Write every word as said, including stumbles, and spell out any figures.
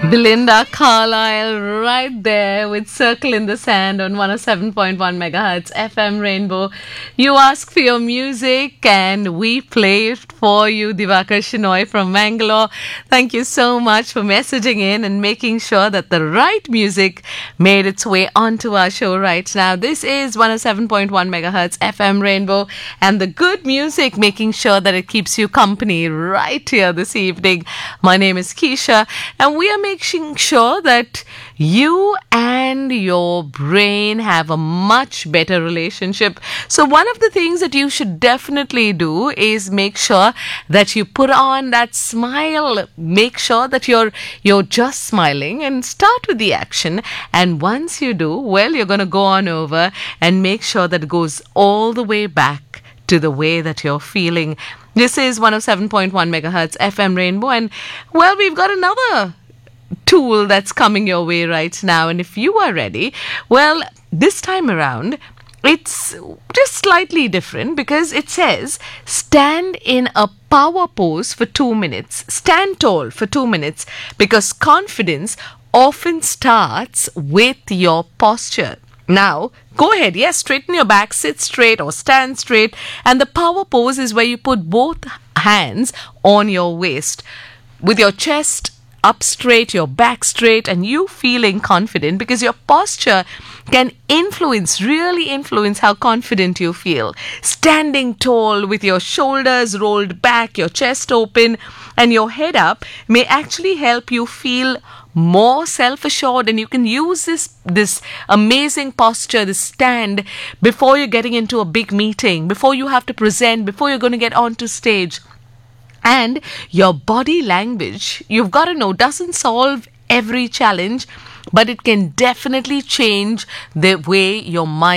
Belinda Carlisle right there with Circle in the Sand on one oh seven point one megahertz F M Rainbow. You ask for your music and we play it for you. Divakar Shinoy from Mangalore. Thank you so much for messaging in and making sure that the right music made its way onto our show right now. This is one oh seven point one megahertz F M Rainbow, and the good music making sure that it keeps you company right here this evening. My name is Keisha, and we are making sure that you and your brain have a much better relationship. So one of the things that you should definitely do is make sure that you put on that smile. Make sure that you're you're just smiling and start with the action. And once you do, well, you're going to go on over and make sure that it goes all the way back to the way that you're feeling. This is one oh seven point one megahertz F M Rainbow, and well, we've got another tool that's coming your way right now. And if you are ready, well, this time around it's just slightly different because it says stand in a power pose for two minutes. Stand tall for two minutes because confidence often starts with your posture. Now, go ahead. Yes, straighten your back, sit straight or stand straight. And the power pose is where you put both hands on your waist with your chest up straight, your back straight, and you feeling confident because your posture can influence, really influence how confident you feel. Standing tall with your shoulders rolled back, your chest open, and your head up may actually help you feel more self-assured, and you can use this this amazing posture, this stand, before you're getting into a big meeting, before you have to present, before you're going to get onto stage. And your body language, you've got to know, doesn't solve every challenge, but it can definitely change the way your mind